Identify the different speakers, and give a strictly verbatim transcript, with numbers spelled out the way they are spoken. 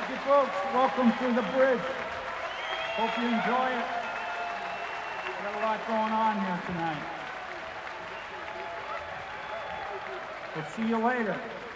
Speaker 1: Thank you, folks. Welcome to the bridge. Hope you enjoy it. We got a lot going on here tonight. We'll see you later.